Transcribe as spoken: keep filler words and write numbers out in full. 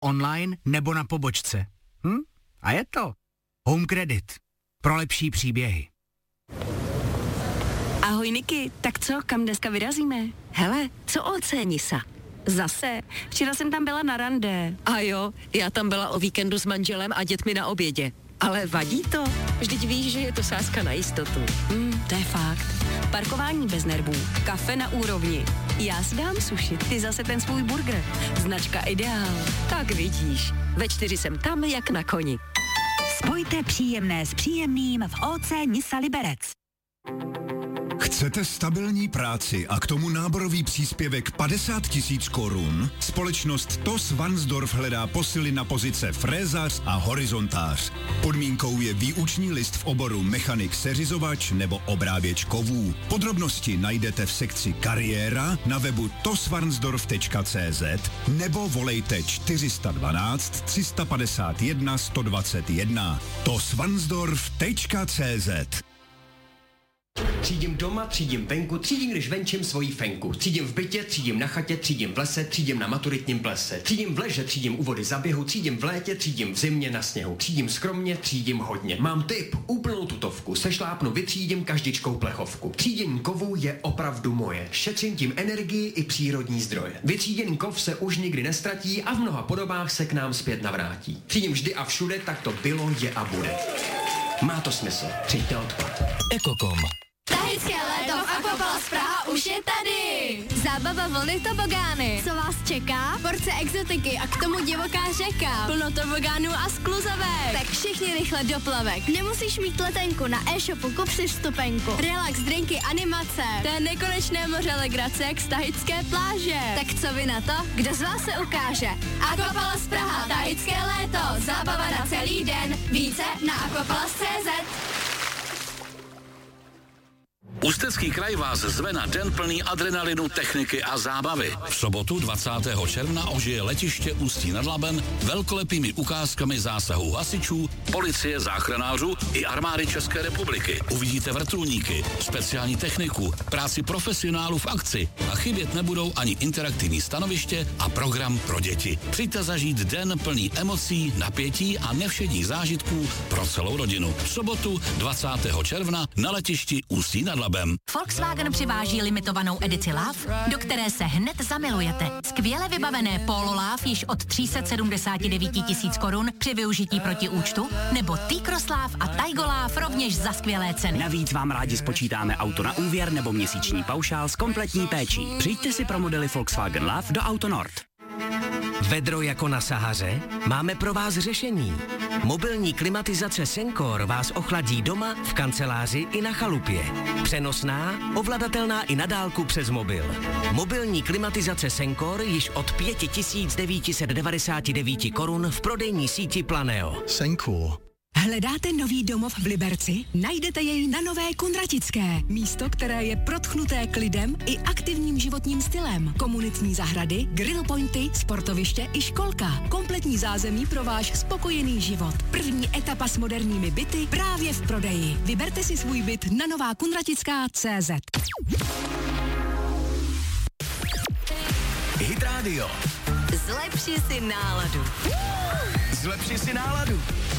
online nebo na pobočce. Hm? A je to Home Credit. Pro lepší příběhy. Ahoj Niky, tak co, kam dneska vyrazíme? Hele, co o Nisa? Zase, včera jsem tam byla na rande. A jo, já tam byla o víkendu s manželem a dětmi na obědě. Ale vadí to? Vždyť víš, že je to sázka na jistotu. Hmm, to je fakt. Parkování bez nervů, kafe na úrovni. Já si dám suši, ty zase ten svůj burger. Značka Ideál. Tak vidíš, ve čtyři jsem tam jak na koni. Spojte příjemné s příjemným v O C Nisa Liberec. Chcete stabilní práci a k tomu náborový příspěvek padesát tisíc korun? Společnost T O S Varnsdorf hledá posily na pozice frézař a horizontář. Podmínkou je výuční list v oboru mechanik seřizovač nebo obráběč kovů. Podrobnosti najdete v sekci kariéra na webu tosvarnsdorf tečka cé zet nebo volejte čtyři jedna dva tři pět jedna sto dvacet jedna tosvarnsdorf tečka cé zet. Třídím doma, třídím venku, třídím, když venčím svoji fenku. Třídím v bytě, třídím na chatě, třídím v lese, třídím na maturitním plese. Třídím v leže, třídím u vody za běhu, třídím v létě, třídím v zimě na sněhu. Třídím skromně, třídím hodně. Mám tip, úplnou tutovku, sešlápnu, vytřídím každičkou plechovku. Třídění kovů je opravdu moje. Šetřím tím energii i přírodní zdroje. Vytříděný kov se už nikdy nestratí a v mnoha podobách se k nám zpět navrátí. Třídím vždy a všude, tak to bylo, je a bude. Má to smysl. Třiďte odpad. Ekokom. Tahické léto v Aquapalace Praha už je tady! Zábava, vlny, tobogány. Co vás čeká? Porce exotiky a k tomu divoká řeka. Plno tobogánů a skluzavek. Tak všichni rychle do plavek. Nemusíš mít letenku, na e-shopu kup si vstupenku. Relax, drinky, animace. To je nekonečné moře legrace jak z tahické pláže. Tak co vy na to? Kdo z vás se ukáže? Aquapalace Praha, tahické léto. Zábava na celý den. Více na aquapalace tečka cé zet. Ústecký kraj vás zve na den plný adrenalinu, techniky a zábavy. V sobotu dvacátého června ožije letiště Ústí nad Labem velkolepými ukázkami zásahů hasičů, policie, záchranářů i armády České republiky. Uvidíte vrtulníky, speciální techniku, práci profesionálů v akci a chybět nebudou ani interaktivní stanoviště a program pro děti. Přijďte zažít den plný emocí, napětí a nevšedních zážitků pro celou rodinu. V sobotu dvacátého června na letišti Ústí nad Labem. Volkswagen přiváží limitovanou edici Love, do které se hned zamilujete. Skvěle vybavené Polo Love již od tři sta sedmdesát devět tisíc korun při využití proti účtu, nebo T-Cross Love a Taigo Love rovněž za skvělé ceny. Navíc vám rádi spočítáme auto na úvěr nebo měsíční paušál s kompletní péčí. Přijďte si pro modely Volkswagen Love do Auto Nord. Vedro jako na Sahaře? Máme pro vás řešení. Mobilní klimatizace Sencor vás ochladí doma, v kanceláři i na chalupě. Přenosná, ovladatelná i na dálku přes mobil. Mobilní klimatizace Sencor již od pět tisíc devět set devadesát devět korun v prodejní síti Planeo. Sencor. Hledáte nový domov v Liberci? Najdete jej na Nové Kunratické. Místo, které je protchnuté klidem i aktivním životním stylem. Komunitní zahrady, grill pointy, sportoviště i školka. Kompletní zázemí pro váš spokojený život. První etapa s moderními byty právě v prodeji. Vyberte si svůj byt na nová kunratická tečka cé zet. Hit Radio. Zlepši si náladu. Zlepši si náladu.